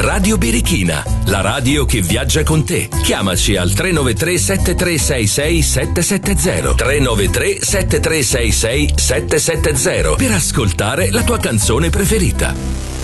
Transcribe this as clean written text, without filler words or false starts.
Radio Birichina, la radio che viaggia con te. Chiamaci al 393 7366 770 393 7366 770 per ascoltare la tua canzone preferita.